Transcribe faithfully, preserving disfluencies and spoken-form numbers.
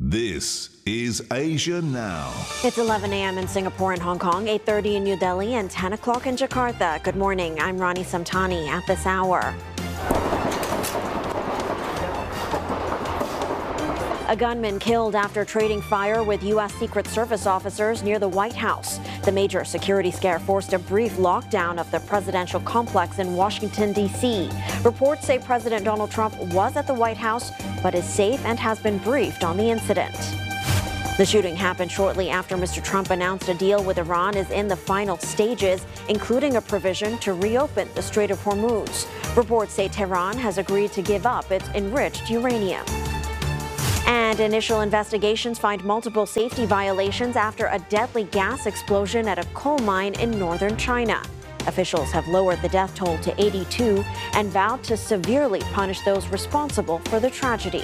This is Asia Now. It's eleven a.m. in Singapore and Hong Kong, eight thirty in New Delhi, and ten o'clock in Jakarta. Good morning. I'm Rani Samtani at this hour. A gunman killed after trading fire with U S Secret Service officers near the White House. The major security scare forced a brief lockdown of the presidential complex in Washington, D C. Reports say President Donald Trump was at the White House, but is safe and has been briefed on the incident. The shooting happened shortly after Mister Trump announced a deal with Iran is in the final stages, including a provision to reopen the Strait of Hormuz. Reports say Tehran has agreed to give up its enriched uranium. And initial investigations find multiple safety violations after a deadly gas explosion at a coal mine in northern China. Officials have lowered the death toll to eighty-two and vowed to severely punish those responsible for the tragedy.